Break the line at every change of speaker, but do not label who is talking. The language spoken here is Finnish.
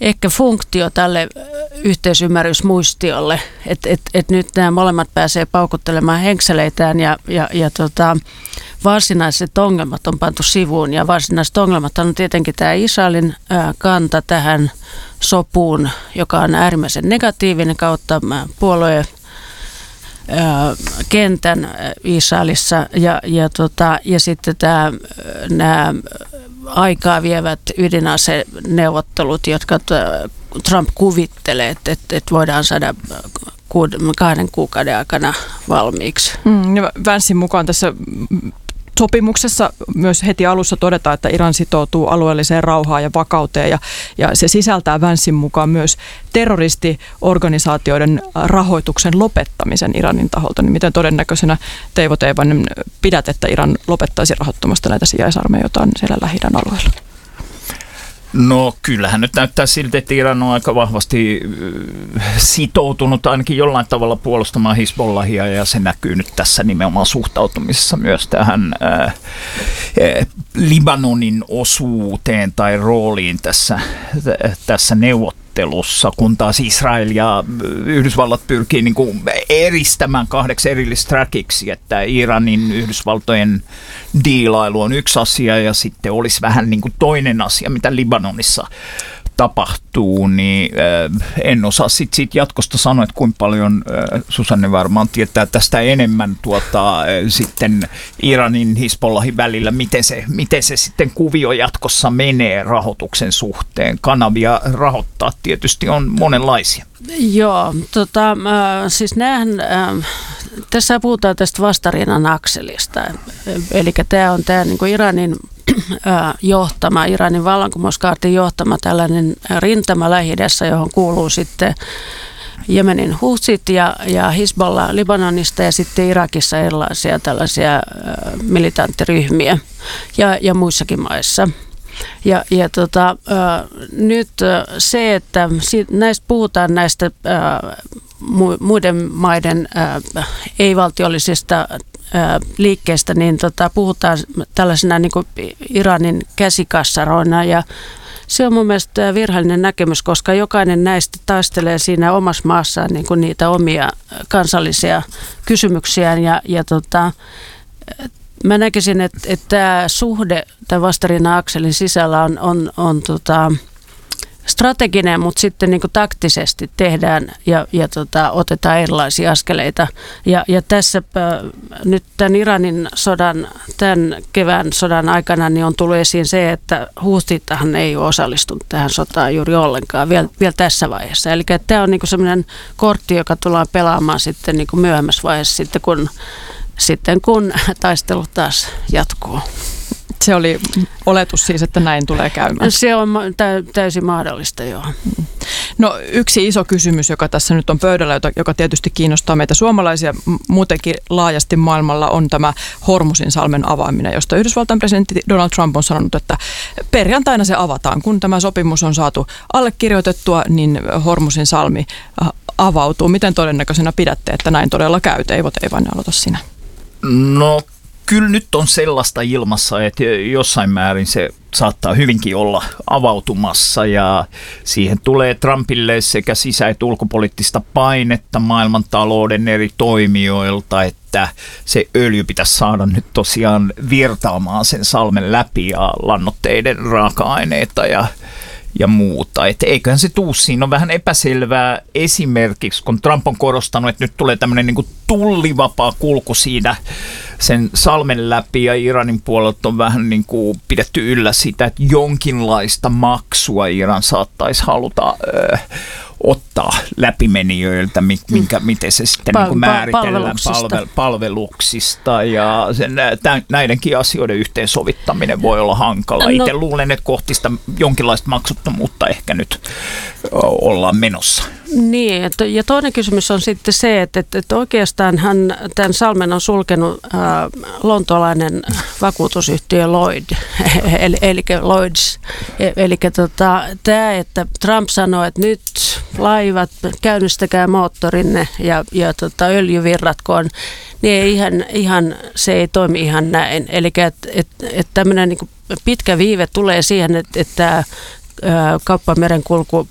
ehkä funktio tälle yhteisymmärrysmuistiolle, että nyt nämä molemmat pääsee paukuttelemaan henkseleitään ja varsinaiset ongelmat on pantu sivuun ja varsinaiset ongelmat on tietenkin tämä Israelin kanta tähän sopuun, joka on äärimmäisen negatiivinen kautta puolueen kentän Israelissa ja sitten nämä aikaa vievät ydinaseneuvottelut, jotka Trump kuvittelee, että voidaan saada 2 kuukauden aikana valmiiksi.
Vancen mukaan tässä sopimuksessa myös heti alussa todetaan, että Iran sitoutuu alueelliseen rauhaan ja vakauteen ja se sisältää Vancen mukaan myös terroristiorganisaatioiden rahoituksen lopettamisen Iranin taholta. Niin miten todennäköisenä Teivo Teivainen pidät, että Iran lopettaisi rahoittamasta näitä sijaisarmeijoita siellä Lähi-idän alueella?
No kyllähän nyt näyttää siltä, että Iran on aika vahvasti sitoutunut ainakin jollain tavalla puolustamaan Hizbollahia ja se näkyy nyt tässä nimenomaan suhtautumisessa myös tähän Libanonin osuuteen tai rooliin tässä neuvottelussa, kun taas Israel ja Yhdysvallat pyrkii niin kuin eristämään 2 erillistä trackiksi, että Iranin Yhdysvaltojen diilailu on yksi asia ja sitten olisi vähän niin kuin toinen asia, mitä Libanonissa tapahtuu, niin en osaa siitä jatkosta sanoa, että kuinka paljon Susanne varmaan tietää tästä enemmän sitten Iranin Hizbollahin välillä, miten se sitten kuvio jatkossa menee rahoituksen suhteen. Kanavia rahoittaa tietysti on monenlaisia.
Joo, siis tässä puhutaan tästä vastarinnan akselista, eli tämä on niin kuin Iranin johtama, Iranin vallankumouskaartin johtama tällainen rintama Lähi-idässä, johon kuuluu sitten Jemenin Houthit ja Hizbollah Libanonista ja sitten Irakissa erilaisia tällaisia militanttiryhmiä ja muissakin maissa. Nyt se, että näistä puhutaan näistä muiden maiden ei-valtiollisista liikkeestä, niin puhutaan tällaisena niin kuin Iranin käsikassaroina ja se on mun mielestä virheellinen näkemys, koska jokainen näistä taistelee siinä omassa maassaan niin kuin niitä omia kansallisia kysymyksiään mä näkisin, että tämä suhde tämän vastarinnan-akselin sisällä on strateginen, mutta sitten niin kuin taktisesti tehdään ja otetaan erilaisia askeleita. Ja tässä nyt tämän Iranin sodan, tämän kevään sodan aikana niin on tullut esiin se, että Houthithan ei ole osallistunut tähän sotaan juuri ollenkaan vielä tässä vaiheessa. Eli tämä on niin kuin sellainen kortti, joka tullaan pelaamaan sitten niin kuin myöhemmässä vaiheessa sitten kun taistelu taas jatkuu.
Se oli oletus siis, että näin tulee käymään.
Se on täysin mahdollista, joo.
No yksi iso kysymys, joka tässä nyt on pöydällä, joka tietysti kiinnostaa meitä suomalaisia muutenkin laajasti maailmalla, on tämä Hormuzinsalmen avaaminen, josta Yhdysvaltain presidentti Donald Trump on sanonut, että perjantaina se avataan. Kun tämä sopimus on saatu allekirjoitettua, niin Hormuzinsalmi avautuu. Miten todennäköisenä pidätte, että näin todella käy? Teivo Teivainen, aloita sinä.
No kyllä nyt on sellaista ilmassa, että jossain määrin se saattaa hyvinkin olla avautumassa ja siihen tulee Trumpille sekä sisä- että ulkopoliittista painetta maailmantalouden eri toimijoilta, että se öljy pitäisi saada nyt tosiaan virtaamaan sen salmen läpi ja lannoitteiden raaka-aineita ja muuta. Että eiköhän se tuu. Siinä on vähän epäselvää esimerkiksi, kun Trump on korostanut, että nyt tulee tämmöinen niin kuin tullivapaa kulku siinä sen salmen läpi ja Iranin puolelta on vähän niin kuin pidetty yllä sitä, että jonkinlaista maksua Iran saattaisi haluta ottaa läpimenijöiltä, miten se sitten niin kuin määritellään palveluksista ja näidenkin asioiden yhteensovittaminen voi olla hankala. Itse luulen, että kohti sitä jonkinlaista maksuttomuutta ehkä nyt ollaan menossa.
Niin, ja toinen kysymys on sitten se, että oikeastaan tämän salmen on sulkenut lontoolainen vakuutusyhtiö Lloyd, eli Lloyds. Eli tämä, että Trump sanoi, että nyt laivat käynnistäkää moottorinne ja öljyvirratkoon, niin se ei toimi ihan näin. Eli että tämmöinen niin kuin pitkä viive tulee siihen, että kauppamerenkulku